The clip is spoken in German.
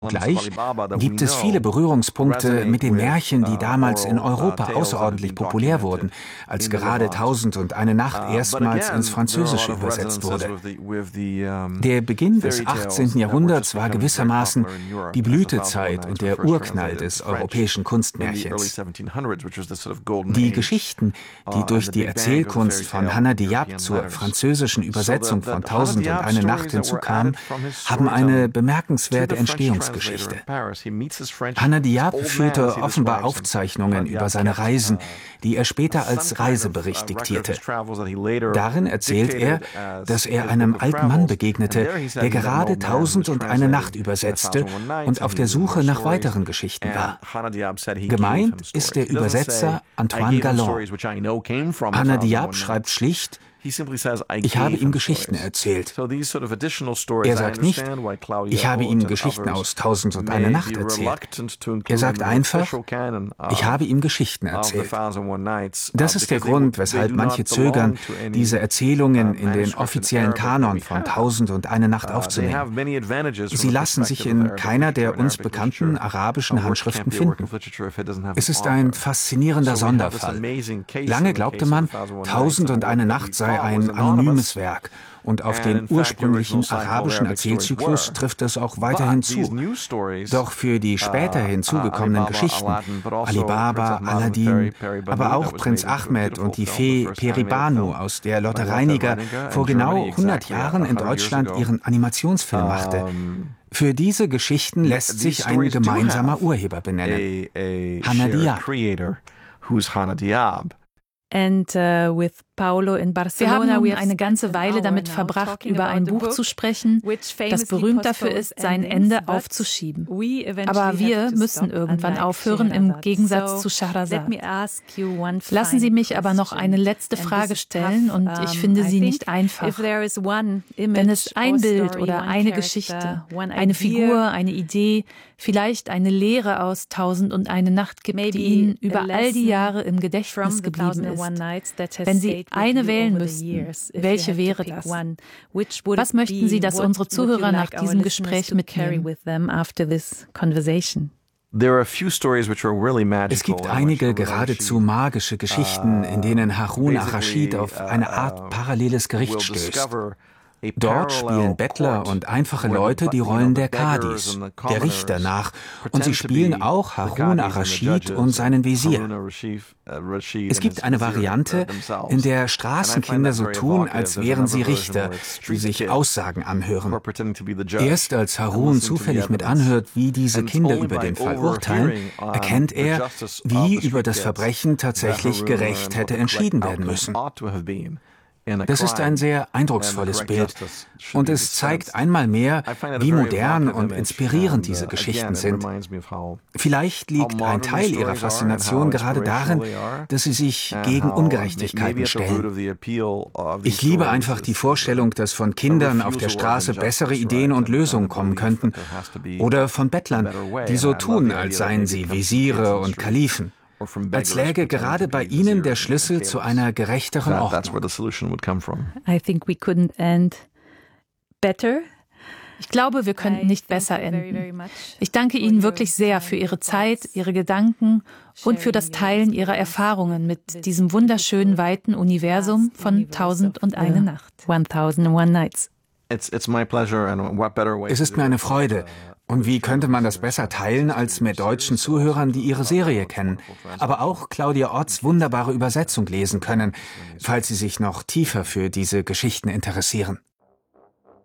Gleich gibt es viele Berührungspunkte mit den Märchen, die damals in Europa außerordentlich populär wurden, als gerade Tausend und eine Nacht erstmals ins Französische übersetzt wurde. Der Beginn des 18. Jahrhunderts war gewissermaßen die Blütezeit und der Urknall des europäischen Kunstmärchens. Die Geschichten, die durch die Erzählkunst von Hannah Diab zur französischen Übersetzung von Tausend und eine Nacht hinzukamen, haben eine bemerkenswerte Entstehungsgeschichte. Hannah Diab führte offenbar Aufzeichnungen über seine Reisen, die er später als Reisebericht diktierte. Darin erzählt er, dass er einem alten Mann begegnete, der gerade Tausend und eine Nacht übersetzte und auf der Suche nach weiteren Geschichten war. Gemeint ist der Übersetzer Antoine Galland. Hannah Diab schreibt schlicht: Ich habe ihm Geschichten erzählt. Er sagt nicht, ich habe ihm Geschichten aus Tausend und eine Nacht erzählt. Er sagt einfach, ich habe ihm Geschichten erzählt. Das ist der Grund, weshalb manche zögern, diese Erzählungen in den offiziellen Kanon von Tausend und eine Nacht aufzunehmen. Sie lassen sich in keiner der uns bekannten arabischen Handschriften finden. Es ist ein faszinierender Sonderfall. Lange glaubte man, Tausend und eine Nacht sei ein anonymes Werk, und auf den ursprünglichen arabischen Erzählzyklus trifft es auch weiterhin zu. Doch für die später hinzugekommenen Geschichten, Ali Baba, Aladdin, aber auch Prinz Ahmed und die Fee Peri Banu, aus der Lotte Reiniger vor genau 100 Jahren in Deutschland ihren Animationsfilm machte, für diese Geschichten lässt sich ein gemeinsamer Urheber benennen: Hannah Diab. Wir haben nun eine ganze Weile damit verbracht, über ein Buch zu sprechen, das berühmt dafür ist, sein Ende aufzuschieben. Aber wir müssen irgendwann aufhören, im Gegensatz zu Schahrazad. Lassen Sie mich aber noch eine letzte Frage stellen, und ich finde sie nicht einfach. Wenn es ein Bild oder eine Geschichte, eine Figur, eine Idee, vielleicht eine Lehre aus Tausend und eine Nacht gibt, die Ihnen über all die Jahre im Gedächtnis geblieben ist, wenn Sie eine wählen müssten, welche wäre das? Was möchten Sie, dass unsere Zuhörer nach diesem Gespräch mitnehmen? Es gibt einige geradezu magische Geschichten, in denen Harun ar-Raschid auf eine Art paralleles Gericht stößt. Dort spielen Bettler und einfache Leute die Rollen der Kadis, der Richter, nach, und sie spielen auch Harun ar-Raschid und seinen Wesir. Es gibt eine Variante, in der Straßenkinder so tun, als wären sie Richter, die sich Aussagen anhören. Erst als Harun zufällig mit anhört, wie diese Kinder über den Fall urteilen, erkennt er, wie über das Verbrechen tatsächlich gerecht hätte entschieden werden müssen. Das ist ein sehr eindrucksvolles Bild, und es zeigt einmal mehr, wie modern und inspirierend diese Geschichten sind. Vielleicht liegt ein Teil ihrer Faszination gerade darin, dass sie sich gegen Ungerechtigkeiten stellen. Ich liebe einfach die Vorstellung, dass von Kindern auf der Straße bessere Ideen und Lösungen kommen könnten, oder von Bettlern, die so tun, als seien sie Wesire und Kalifen. Als läge gerade bei ihnen der Schlüssel zu einer gerechteren Ordnung. Ich glaube, wir könnten nicht besser enden. Ich danke Ihnen wirklich sehr für Ihre Zeit, Ihre Gedanken und für das Teilen Ihrer Erfahrungen mit diesem wunderschönen, weiten Universum von Tausend und eine Nacht. 1001 Nights. Es ist mir eine Freude. Und wie könnte man das besser teilen als mit deutschen Zuhörern, die ihre Serie kennen, aber auch Claudia Otts wunderbare Übersetzung lesen können, falls sie sich noch tiefer für diese Geschichten interessieren.